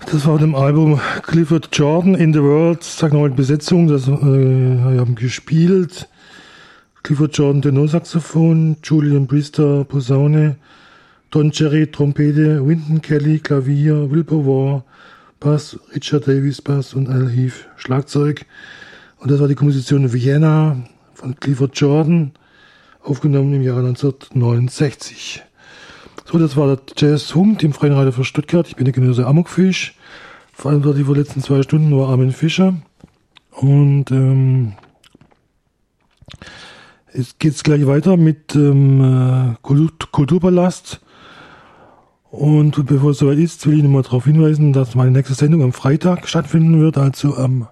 Das war dem Album Clifford Jordan in the World, sag nochmal die Besetzung, das haben gespielt. Clifford Jordan Tenorsaxophon, Julian Priester Posaune, Don Cherry Trompete, Wynton Kelly Klavier, Wilbur Ward Bass, Richard Davis Bass und Al Heath Schlagzeug. Und das war die Komposition Vienna von Clifford Jordan, aufgenommen im Jahre 1969. So, das war der Jazz Hum, dem Freien Radio für Stuttgart. Ich bin der Genosse Amokfisch. Verantwortlich für die letzten 2 Stunden war Armin Fischer. Und jetzt geht's gleich weiter mit Kulturpalast. Und bevor es soweit ist, will ich nochmal darauf hinweisen, dass meine nächste Sendung am Freitag stattfinden wird, also am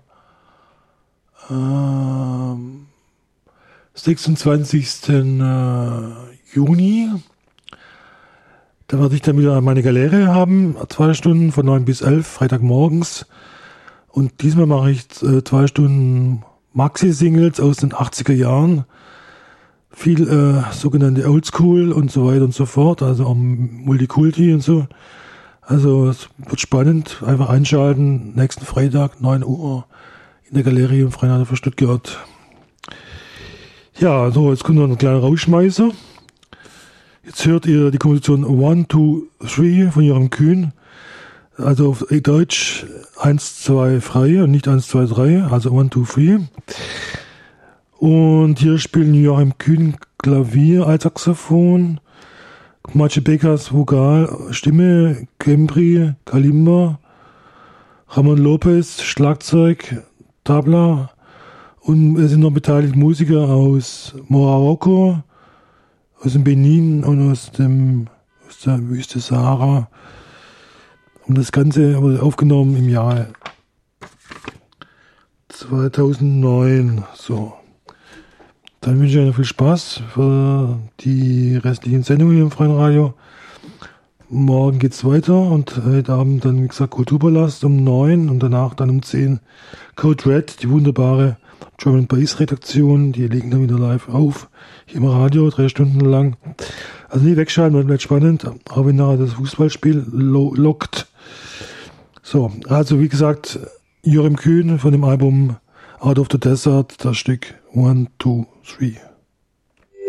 26. Juni. Da werde ich dann wieder meine Galerie haben, 2 Stunden von 9 bis 11, Freitagmorgens. Und diesmal mache ich 2 Stunden Maxi-Singles aus den 80er Jahren. Viel sogenannte Oldschool und so weiter und so fort, also auch Multikulti und so. Also es wird spannend, einfach einschalten, nächsten Freitag, 9 Uhr in der Galerie im Freien Radio für Stuttgart. Ja, so, jetzt kommt noch ein kleiner Rausschmeißer. Jetzt hört ihr die Komposition 1, 2, 3 von Joachim Kühn. Also auf Deutsch 1, 2, frei und nicht 1, 2, 3, also 1, 2, 3. Und hier spielen Joachim Kühn Klavier, Altsaxophon, Maciej Bekas Vokal, Stimme, Kembri, Kalimba, Ramon Lopez, Schlagzeug, Tabla und es sind noch beteiligt Musiker aus Marokko, aus dem Benin und aus der Wüste Sahara. Und das Ganze wurde aufgenommen im Jahr 2009. So. Dann wünsche ich euch viel Spaß für die restlichen Sendungen hier im Freien Radio. Morgen geht's weiter und heute Abend dann, wie gesagt, Kulturpalast um 9 und danach dann um 10 Code Red, die wunderbare Drum and Bass Redaktion, die legen dann wieder live auf, hier im Radio, 3 Stunden lang. Also nie wegschalten, bleibt spannend, auch wenn nachher das Fußballspiel lockt. So, also wie gesagt, Joachim Kühn von dem Album Out of the Desert, das Stück 1, 2, 3.